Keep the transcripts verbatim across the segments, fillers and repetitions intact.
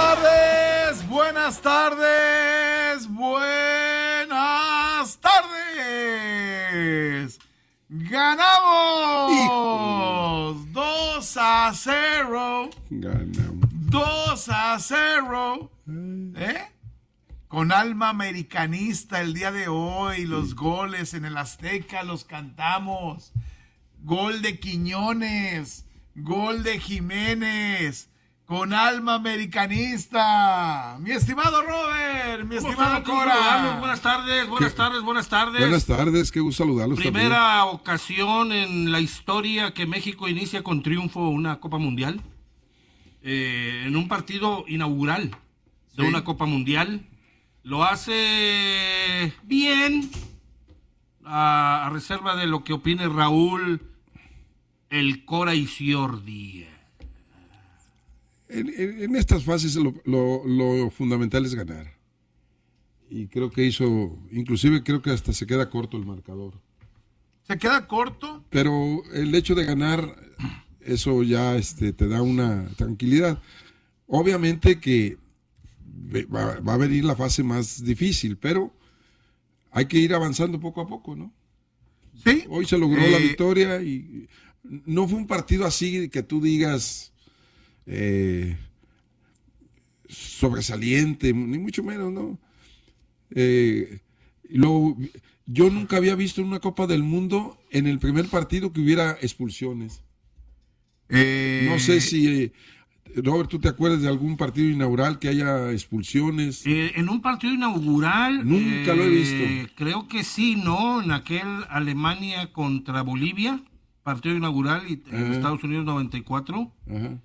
tardes, buenas tardes, buenas tardes. Ganamos dos a cero. Ganamos. dos a cero. ¿Eh? Con alma americanista el día de hoy, los sí. goles en el Azteca los cantamos. Gol de Quiñones, gol de Jiménez, con alma americanista. Mi estimado Robert, mi estimado Cora. Buenas tardes, buenas ¿Qué? tardes, buenas tardes. Buenas tardes, qué gusto saludarlos. Primera también. ocasión en la historia que México inicia con triunfo una Copa Mundial. Eh, en un partido inaugural de sí. una Copa Mundial. Lo hace bien, a, a reserva de lo que opine Raúl, el Cora Isiordi. En, en, en estas fases lo, lo, lo fundamental es ganar. Y creo que hizo, inclusive creo que hasta se queda corto el marcador. ¿Se queda corto? Pero el hecho de ganar, eso ya este, te da una tranquilidad. Obviamente que Va, va a venir la fase más difícil, pero hay que ir avanzando poco a poco, ¿no? Sí. Hoy se logró eh, la victoria y no fue un partido así que tú digas eh, sobresaliente, ni mucho menos, ¿no? Eh, lo, yo nunca había visto en una Copa del Mundo en el primer partido que hubiera expulsiones. Eh, no sé si... Eh, Robert, ¿tú te acuerdas de algún partido inaugural que haya expulsiones? Eh, en un partido inaugural... Nunca eh, lo he visto. Creo que sí, ¿no? En aquel Alemania contra Bolivia, partido inaugural y, en Estados Unidos noventa y cuatro, Ajá.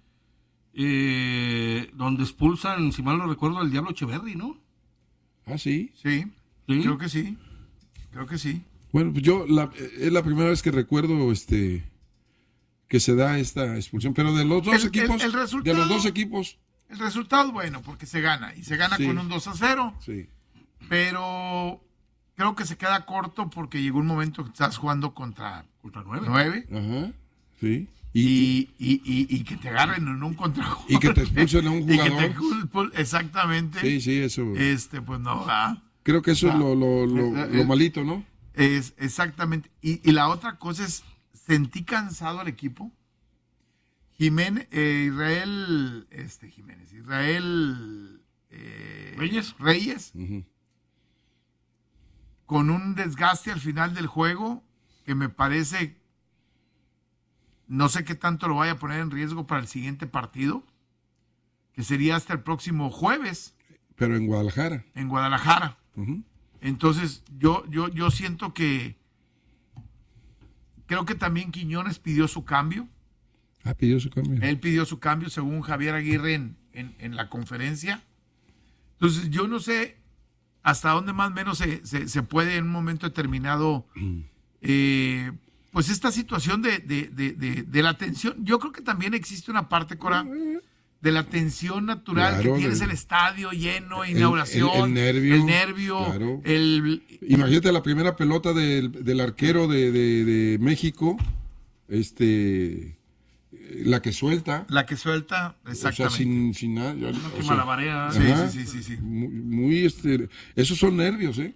Eh, donde expulsan, si mal no recuerdo, al Diablo Echeverri, ¿no? Ah, ¿sí? Sí, sí, creo que sí, creo que sí. Bueno, pues yo, la, es la primera vez que recuerdo este... que se da esta expulsión, pero de los dos el, equipos, el, el de los dos equipos. El resultado, bueno, porque se gana, y se gana sí. con un dos a cero, sí. pero creo que se queda corto porque llegó un momento que estás jugando contra, contra nueve. nueve. Ajá, sí. Y, y, y, y, y que te agarren en un contra y que te expulsen a un jugador. Y que te, exactamente. Sí, sí, eso. Este, pues no, ¿verdad? Creo que eso o sea, es lo, lo, lo, es, lo malito, ¿no? Es exactamente. Y, y la otra cosa es, sentí cansado al equipo. Jiménez, eh, Israel, este Jiménez, Israel eh, Reyes, Reyes uh-huh. con un desgaste al final del juego que me parece, no sé qué tanto lo vaya a poner en riesgo para el siguiente partido, que sería hasta el próximo jueves. Pero en Guadalajara. En Guadalajara. Uh-huh. Entonces, yo, yo, yo siento que creo que también Quiñones pidió su cambio. Ah, pidió su cambio. Él pidió su cambio, según Javier Aguirre en, en, en la conferencia. Entonces, yo no sé hasta dónde más o menos se, se, se puede en un momento determinado, eh, pues esta situación de, de, de, de, de la tensión. Yo creo que también existe una parte, Cora, de la tensión natural, claro, que tienes el, el estadio lleno, inauguración, el, el, el nervio. El nervio claro. el, Imagínate la primera pelota del, del arquero de, de, de México, este... La que suelta. La que suelta, exactamente. O sea, sin, sin nada. Ya, no, o sea, malabarea. Sí, sí, sí, sí, sí. Muy, muy, este, esos son nervios, ¿eh?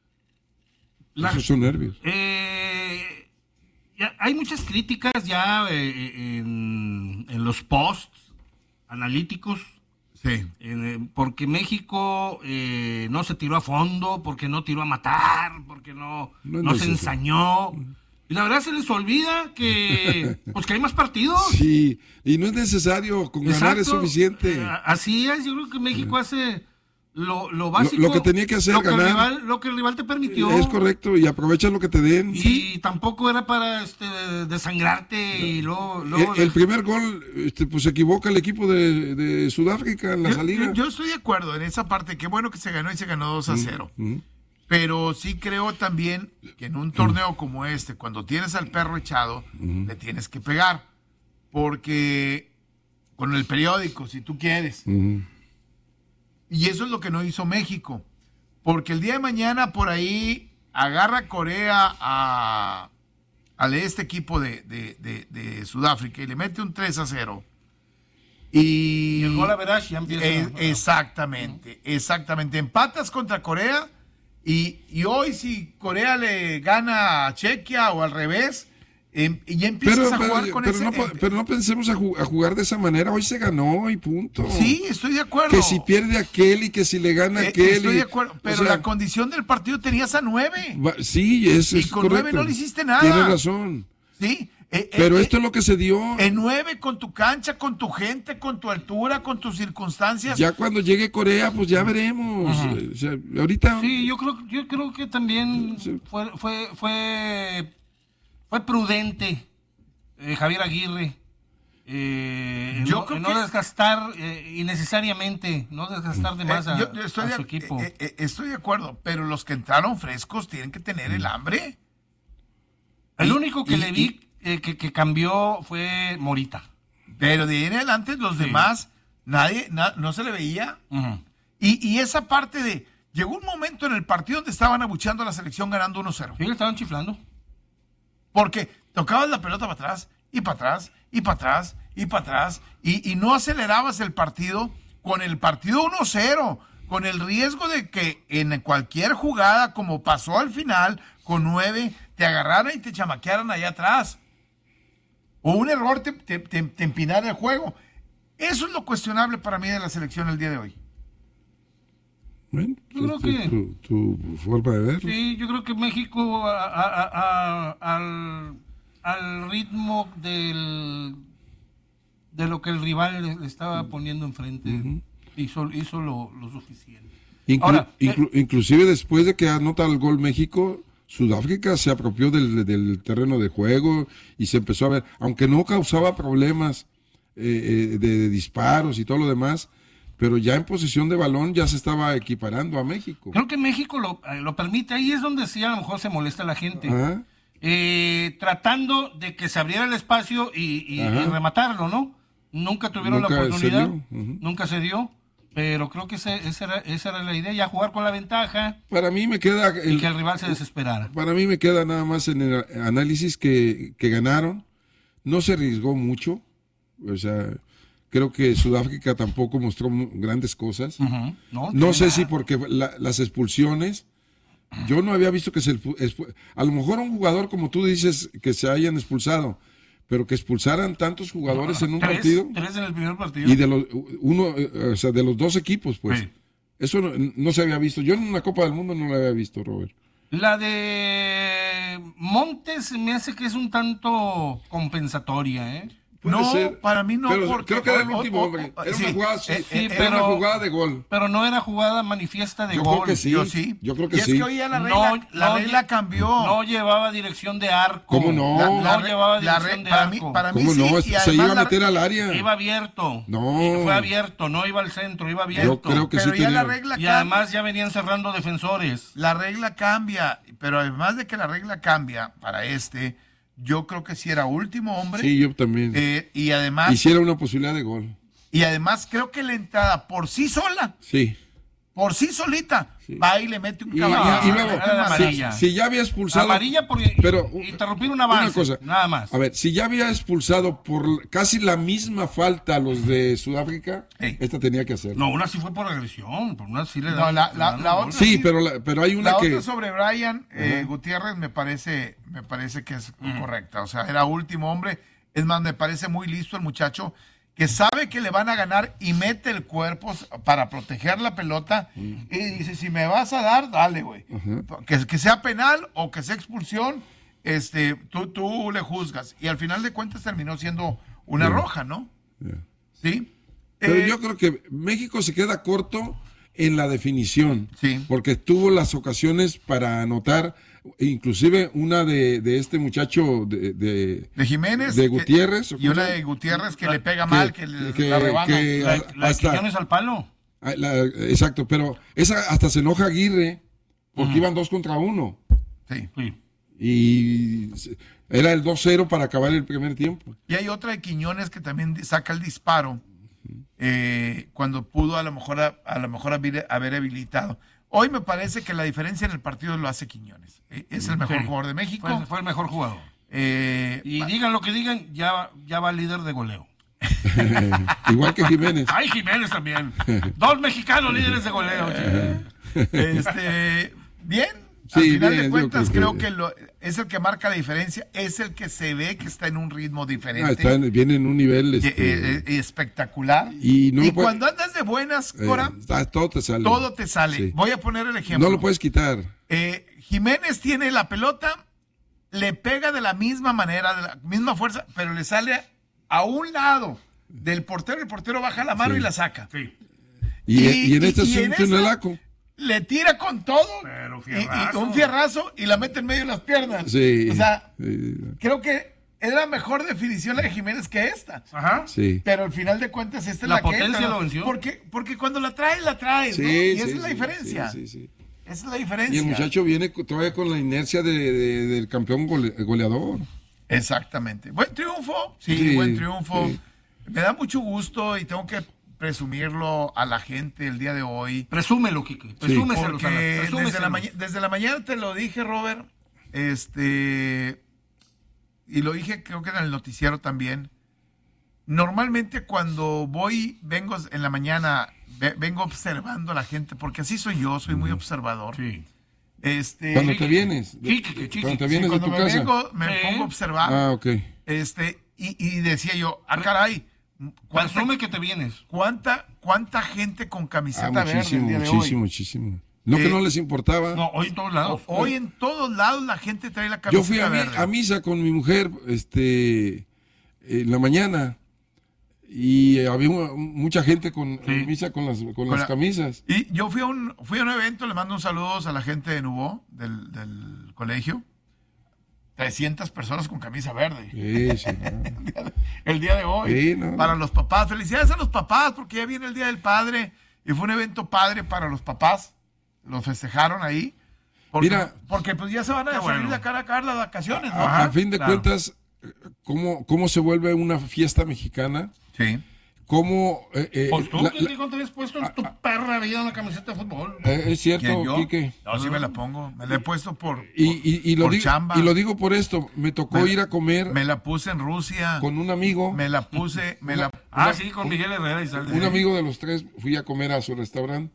La, esos son nervios. Eh, ya, hay muchas críticas ya eh, en, en los posts analíticos. Sí. Eh, porque México eh, no se tiró a fondo, porque no tiró a matar, porque no, no, no se ensañó. Y la verdad se les olvida que pues que hay más partidos. Sí, y no es necesario, con Exacto. ganar es suficiente. Eh, así es, yo creo que México hace lo, lo básico. Lo, lo que tenía que hacer, lo que ganar. El rival, lo que el rival te permitió. Es correcto, y aprovecha lo que te den. Y sí. tampoco era para este, desangrarte y luego... luego el, el primer gol, este, pues se equivoca el equipo de, de Sudáfrica en la yo, salida. Yo, yo estoy de acuerdo en esa parte, qué bueno que se ganó y se ganó dos a cero. Mm-hmm. Pero sí creo también que en un torneo como este, cuando tienes al perro echado, uh-huh. le tienes que pegar. Porque con el periódico, si tú quieres. Uh-huh. Y eso es lo que no hizo México. Porque el día de mañana por ahí agarra Corea a, a este equipo de, de, de, de Sudáfrica y le mete un tres a cero. Y, Y el gol average ya empieza. Eh, exactamente, exactamente. Empatas contra Corea y, y hoy si Corea le gana a Chequia o al revés, eh, y ya empiezas Pero, a jugar pero, con pero ese... no, po- pero no pensemos a, ju- a jugar de esa manera. Hoy se ganó y punto. Sí, estoy de acuerdo. Que si pierde aquel y que si le gana Eh, aquel. estoy y- de acuerdo, o pero sea, la condición del partido tenías a nueve. va- sí, es, Y es con correcto. nueve no le hiciste nada. Tienes razón. Sí. Eh, Pero eh, esto es lo que se dio. En nueve, con tu cancha, con tu gente, con tu altura, con tus circunstancias. Ya cuando llegue Corea, pues ya veremos. O sea, ahorita. Sí, yo creo, yo creo que también Sí. fue, fue, fue, fue prudente eh, Javier Aguirre. Eh, en Yo no, creo en no que- desgastar eh, innecesariamente, no desgastar de más Eh, a, yo- yo estoy, a de, su equipo. eh, eh, estoy de acuerdo, pero los que entraron frescos tienen que tener el hambre. El y- único que y- le vi eh, que, que cambió fue Morita. Pero de ahí en adelante los Sí. demás, nadie, na- no se le veía. Ujú. Y, y esa parte de, llegó un momento en el partido donde estaban abucheando a la selección ganando uno cero. Sí, le estaban chiflando. Porque tocabas la pelota para atrás, y para atrás, y para atrás, y para atrás, y, y no acelerabas el partido con el partido uno cero, con el riesgo de que en cualquier jugada, como pasó al final, con nueve, te agarraran y te chamaquearan allá atrás. O un error te, te, te, te empinara el juego. Eso es lo cuestionable para mí de la selección el día de hoy. Bueno, Yo creo tu, que- tu- tu forma de verlo. Sí, yo creo que México a- a- a- a- al, al ritmo del de lo que el rival le, le estaba poniendo enfrente hizo, hizo lo, lo suficiente. Inclu- Ahora, eh, inclu- inclusive después de que anota el gol México, Sudáfrica se apropió del, del terreno de juego y se empezó a ver, aunque no causaba problemas eh, eh, de disparos y todo lo demás, pero ya en posesión de balón ya se estaba equiparando a México. Creo que México lo, eh, lo permite. Ahí es donde sí a lo mejor se molesta la gente. Ajá. Eh, tratando de que se abriera el espacio y, y- Ajá. y rematarlo, ¿no? Nunca tuvieron Nunca la se oportunidad. dio. Ujú. Nunca se dio. Pero creo que ese- esa, era, esa era la idea, ya jugar con la ventaja Para mí me queda y el- que el rival se desesperara. Para mí me queda nada más en el análisis que, que ganaron. No se arriesgó mucho. O sea, creo que Sudáfrica tampoco mostró mu- grandes cosas. Ujú. No, No sé nada. si porque la- las expulsiones, yo no había visto que se expu- expu- a lo mejor un jugador como tú dices que se hayan expulsado, pero que expulsaran tantos jugadores en un ¿Tres? partido Tres en el primer partido. y de los uno, eh, o sea, de los dos equipos, pues. Sí. Eso no, no se había visto. Yo en una Copa del Mundo no lo había visto, Robert. La de Montes me hace que es un tanto compensatoria, ¿eh? Puede No, ser, para mí no, pero porque- creo que era el o- o- último o- hombre. o- Era sí, una jugada, eh, sí, eh, era pero- una jugada de gol. Pero no era jugada manifiesta de Yo gol. creo que sí. Yo sí. Yo creo que y es sí. que hoy ya la No, regla, la no, regla lle- cambió. No llevaba dirección de arco. ¿Cómo no? La- No la re- llevaba la dirección re- de para arco. mí, para mí ¿Cómo sí, no? y Se además iba a la- meter al área. Iba abierto. No. Y fue abierto, no iba al centro, iba abierto. Yo creo que pero sí ya tenía. la regla Y cambia. además ya venían cerrando defensores. La regla cambia, pero además de que la regla cambia para este, yo creo que si era último hombre. Sí, yo también. eh, y además, Hiciera una posibilidad de gol. y además creo que la entrada por sí sola, Sí. por sí solita, Sí. va y le mete un Y, caballo. y- y luego, era de si, amarilla. si ya había expulsado. Amarilla por pero, interrumpir un avance. Una cosa. Nada más. A ver, si ya había expulsado por casi la misma falta a los de Sudáfrica, Ey. esta tenía que hacerlo. No, una sí fue por agresión. Por una sí le No, dan- la- le la- dan la un gol. otra- Sí, pero, la- pero hay una La que. otra sobre Brian eh, Gutiérrez me parece, me parece que es correcta. O sea, era último hombre. Es más, me parece muy listo el muchacho que sabe que le van a ganar y mete el cuerpo para proteger la pelota y dice, si me vas a dar, dale, güey. Que, que sea penal o que sea expulsión, este, tú, tú le juzgas. Y al final de cuentas terminó siendo una Sí. roja, ¿no? Ya. Sí. Pero Eh, yo creo que México se queda corto en la definición. Sí. Porque tuvo las ocasiones para anotar, inclusive una de, de este muchacho de, de, de Jiménez. de que- Gutiérrez, ¿o y cómo una se de llama? Gutiérrez que le pega mal, que, le, que- la rebana. que- La, la de hasta- Quiñones al palo. Ah, la- exacto, pero esa hasta se enoja Aguirre porque iban dos contra uno. Sí. Sí. Y se- era el dos cero para acabar el primer tiempo. Y hay otra de Quiñones que también di- saca el disparo eh, cuando pudo a lo mejor a, a lo mejor haber, haber habilitado. Hoy me parece que la diferencia en el partido lo hace Quiñones. Eh, Es el mejor Sí. jugador de México. Fue, fue el mejor jugador. Eh, Y digan lo que digan, ya, ya va líder de goleo. Igual que Jiménez. Ay, Jiménez también. Dos mexicanos líderes de goleo. Este, bien, Sí, al final bien, de yo cuentas creo creo que- que, lo, es el que marca la diferencia, es el que se ve que está en un ritmo Ah, diferente. está en- viene en un nivel eh, este, eh, eh, espectacular. Y no lo puede- cuando andas de buenas, eh, Cora, está- todo te sale. todo te sale. Sí. Voy a poner el ejemplo. No lo puedes quitar. Eh, Jiménez tiene la pelota, le pega de la misma manera, de la misma fuerza, pero le sale a un lado del portero, el portero baja la mano Sí. y la saca. Sí. Y, Y- y en este y- y es en un esta- tunelaco. Le tira con todo Pero y- y, fierrazo. un fierrazo y la mete en medio de las piernas. Sí. O sea, Sí, creo que es la mejor definición la de Jiménez que esta. Ajá. sí. Pero al final de cuentas esta es La la, que potencia entra, ¿no? lo venció. Porque, porque cuando la traes, la traes, Sí, ¿no? Y esa sí, es la sí, diferencia. sí, sí, sí. Esa es la Y diferencia. el muchacho viene co- todavía con la inercia de, de- del campeón gole- goleador. Exactamente. Buen triunfo, sí, Sí, buen triunfo. sí. Me da mucho gusto y tengo que presumirlo a la gente el día de hoy. Presúmelo, Kike. Presúmeselo, Porque Sana. desde la, Presúmeselo. maña- desde la mañana te lo dije, Robert, este, y lo dije creo que en el noticiero también. Normalmente cuando voy, vengo en la mañana, ve- vengo observando a la gente, porque así soy yo, soy muy observador. Sí. Este, Cuando te vienes. de- Chiqui, chiqui. Cuando te sí, vienes de cuando tu me casa. vengo, me Sí. pongo a observar. Ah, ok. Este, y, y decía yo, ah, caray, ¿cuánta, Presume que te vienes. cuánta, cuánta gente con Ah, camiseta verde el muchísimo, día de muchísimo, hoy? muchísimo. No que Eh, no les importaba. No, hoy en todos lados. Hoy en todos lados la gente trae la Yo camiseta fui a, mi- verde. a misa con mi mujer este, en la mañana y había mu- mucha gente con, en misa con las, con las la- camisas. Y yo fui a un, fui a un evento, le mando un saludo a la gente de Nubo, del, del colegio. trescientas personas con camisa verde. Sí, sí, no. El día de hoy. Sí, no. Para los papás. Felicidades a los papás, porque ya viene el Día del Padre. Y fue un evento padre para los papás. Los festejaron ahí. Porque, Mira. porque pues ya se van a Qué salir bueno. de acá a acá las vacaciones, ¿no? A fin de claro. cuentas, ¿cómo, ¿cómo se vuelve una fiesta mexicana? Sí. ¿Cómo? eh, eh, Pues tú, la- ¿qué la- digo, te habías puesto en tu perra vida una camiseta de fútbol? eh, es cierto, ¿Quién, yo? Quique. No, sí me la pongo. Me la he puesto por, Y, y- y lo por digo, chamba. y lo digo por esto, me tocó Me- ir a comer Me la puse en Rusia. con un amigo, Me la puse, me la... Ah, sí, con Miguel Herrera y Sal. un amigo de los tres, fui a comer a su restaurante.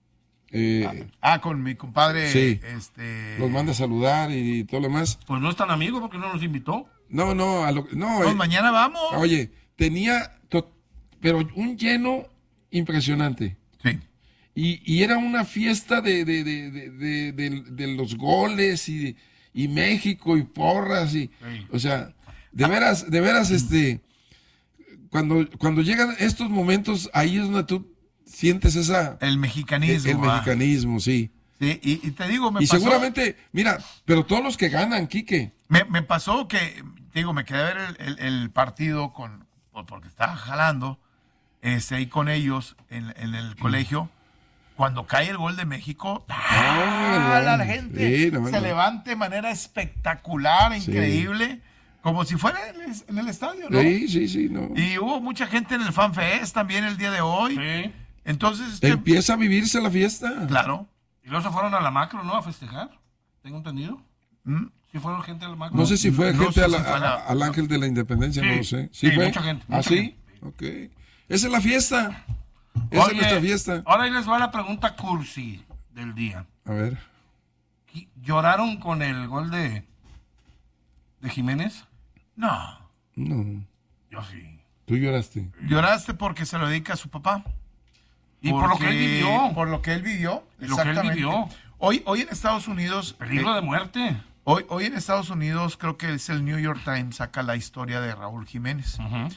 Eh, Ah, con mi compadre. Sí. Este... Los manda a saludar y todo lo demás. Pues no es tan amigo porque no nos invitó. No, no, a lo, no. Pues eh, mañana vamos. oye, tenía, to- pero un lleno impresionante. Sí. Y, y era una fiesta de, de, de, de, de- de- de los goles y, y México y porras y, Sí. o sea, de veras, de veras, este, cuando, cuando llegan estos momentos, ahí es donde tú sientes esa, El mexicanismo. el ah. mexicanismo, sí. Sí, y, y te digo, me Y pasó... seguramente, mira, pero todos los que ganan, Quique, Me, me pasó que, te digo, me quedé a ver el, el- el partido con, por- porque estaba jalando, este, ahí con ellos en, en el colegio. Cuando cae el gol de México, ¡ah! no, la gente sí, no, se no. levanta de manera espectacular, Sí. increíble, como si fuera en el, en el estadio, ¿no? sí, sí, sí, no. Y hubo mucha gente en el Fan Fest también el día de hoy. Sí. Entonces, este, Empieza a vivirse la fiesta. claro. Y luego se fueron a la macro, ¿no? A festejar. Tengo entendido. ¿Mm? Sí fueron gente a la macro. No sé si fue No gente sé a si la- fue la- a- al Ángel de la Independencia, Sí, no lo sé. sí, fue? mucha gente, ¿Ah, mucha sí? gente. Ok. Esa es la fiesta. Esa Oye, es nuestra fiesta. Ahora ahí les va la pregunta cursi del día. A ver. ¿Lloraron con el gol de, de Jiménez? No. No. Yo sí. Tú lloraste. Lloraste porque se lo dedica a su papá. Y por lo que él vivió. Por lo que él vivió. Y lo que él exactamente. vivió. Hoy, hoy en Estados Unidos. Peligro eh, de muerte. hoy, hoy en Estados Unidos, creo que es el New York Times, saca la historia de Raúl Jiménez. Ujú.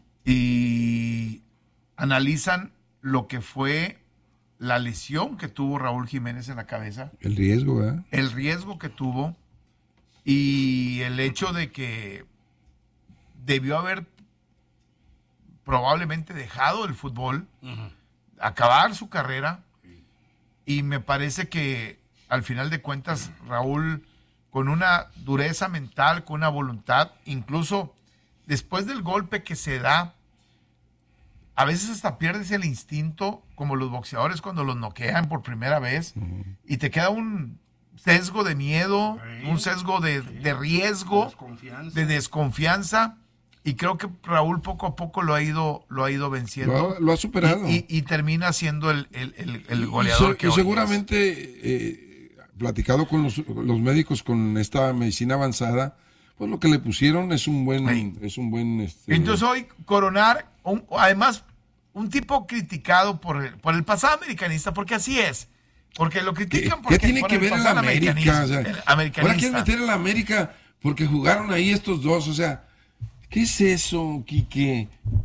Y analizan lo que fue la lesión que tuvo Raúl Jiménez en la cabeza, El riesgo, ¿verdad? el riesgo que tuvo y el hecho de que debió haber probablemente dejado el fútbol, Ujú. acabar su carrera, y me parece que al final de cuentas Raúl, con una dureza mental, con una voluntad, incluso después del golpe que se da, a veces hasta pierdes el instinto, como los boxeadores cuando los noquean por primera vez, y te queda un sesgo de miedo, Sí. un sesgo de, de riesgo, Desconfianza. de desconfianza, y creo que Raúl poco a poco lo ha ido, lo ha ido venciendo. Lo ha, lo ha superado. Y, y, y termina siendo el, el, el, el Y goleador se- que y hoy seguramente, eh, platicado con los, los médicos con esta medicina avanzada, pues lo que le pusieron es un buen, Sí. es un buen, es. este, Entonces hoy coronar, un- además, un tipo criticado por el, por el pasado americanista, porque así es. Porque lo ¿qué, critican qué porque tiene por que ver el pasado América? americanista- O sea, el ahora americanista. quieren meter el América porque jugaron ahí estos dos, o sea, ¿qué es eso, Quique?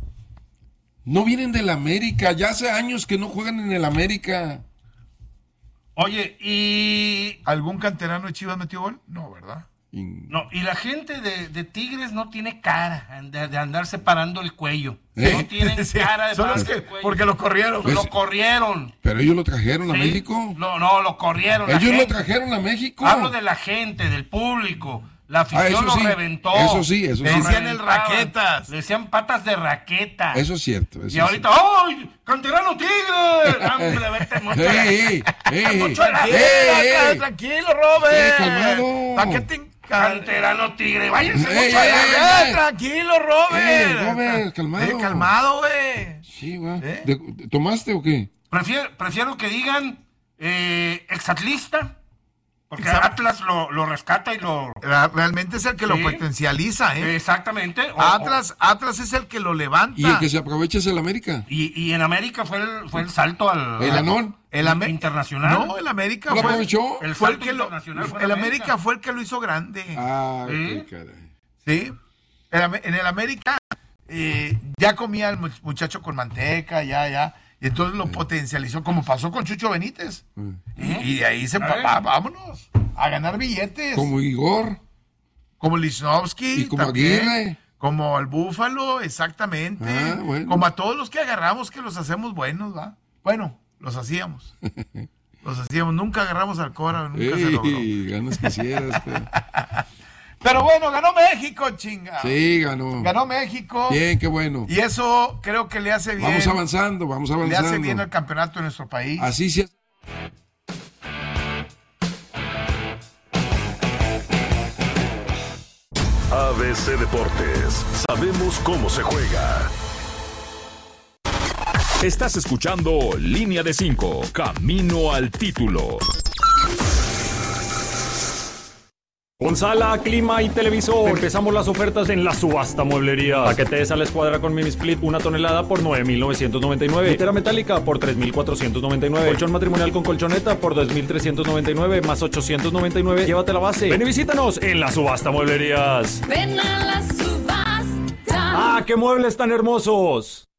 No vienen del América, ya hace años que no juegan en el América. Oye, y ¿Algún canterano de Chivas metió gol? No, ¿verdad? Y- no, y la gente de, de Tigres no tiene cara de, de andar separando el cuello. ¿Eh? No tienen Sí, cara de son los pararse que, el cuello. porque lo corrieron. Pues- Lo corrieron. Pero ellos lo trajeron a ¿sí? México. No, no, lo corrieron. la Ellos lo gente. trajeron a México. Hablo de la gente, del público. La afición Ah, eso lo sí, reventó. eso sí, eso Le sí. decían el reventaban. raquetas. Le decían patas de raqueta. Eso es cierto. Eso y ahorita, ¡ay! ¡Canterano Tigre! ¡Hombre, vete mucho! sí. ¡Ey, ey, ey! Mucho de la- ¡Ey, Tranquilo, ey! tranquilo, Robert. Eh, calmado. ¿Para qué te encan- ¡Canterano Tigre! ¡Váyanse Ey, mucho de ey, la- ey, Eh, tranquilo, Robert. Eh, Robert, calmado. Eh, calmado, güey. Sí, güey. ¿Eh? ¿De- ¿Tomaste o qué? Prefiero, prefiero que digan eh, exatlista, porque Exact- Atlas lo, lo rescata y lo... Ra- Realmente es el que lo Sí. potencializa, ¿eh? Exactamente. o- Atlas, Atlas es el que lo levanta. Y el que se aprovecha es el América. Y, y en América fue el, fue el salto al... El al- Anón. El Ame- internacional. No, el América ¿Lo fue, aprovechó? El fue el salto que lo, internacional fue el en América. América. fue el que lo hizo grande. Ah, ¿Sí? qué caray. ¿Sí? El Ame- en el América eh, ya comía el mu- muchacho con manteca, ya, ya. Y entonces lo potencializó, como pasó con Chucho Benítez. Y, y de ahí se A ver. va, vámonos a ganar billetes. Como Igor. Como Lichnowsky. Y como también, Aguirre. Como al Búfalo, exactamente. Ah, bueno. Como a todos los que agarramos que los hacemos buenos, ¿va? Bueno, los hacíamos. Los hacíamos. Nunca agarramos al Cora, nunca se logró. Ey, ganas quisieras. Pero... Pero bueno, ganó México, chinga. Sí, ganó. Ganó México. Bien, qué bueno. Y eso creo que le hace bien. Vamos avanzando, vamos Le avanzando. hace bien al campeonato de nuestro país. Así se hace. A B C Deportes, sabemos cómo se juega. Estás escuchando Línea de cinco, Camino al título. Con sala, clima y televisor. Empezamos las ofertas en la subasta mueblería. Paquete de sala escuadra con mini split, una tonelada por nueve mil novecientos noventa y nueve. Litera metálica por tres mil cuatrocientos noventa y nueve. Colchón matrimonial con colchoneta por dos mil trescientos noventa y nueve más ochocientos noventa y nueve. Llévate la base. Ven y visítanos en la subasta mueblerías. Ven a la subasta. ¡Ah, qué muebles tan hermosos!